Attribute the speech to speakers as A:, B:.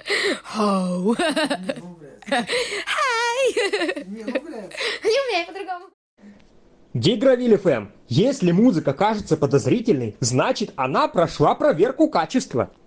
A: Хоу.
B: Ну, блядь.
A: Хай.
B: Не, ну, блядь.
A: Не умею по-другому.
C: Гигровиль ФМ. Если музыка кажется подозрительной, значит она прошла проверку качества.